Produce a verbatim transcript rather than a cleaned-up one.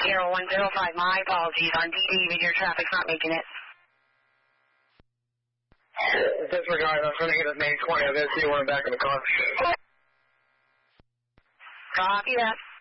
zero one zero five, my apologies. On D D, but your traffic's not making it. Disregard, I'm trying to get his main twenty. I'm going to see when I'm back in the car. Copy that.